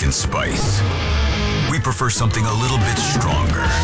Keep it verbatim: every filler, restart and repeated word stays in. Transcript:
pumpkin spice. We prefer something a little bit stronger.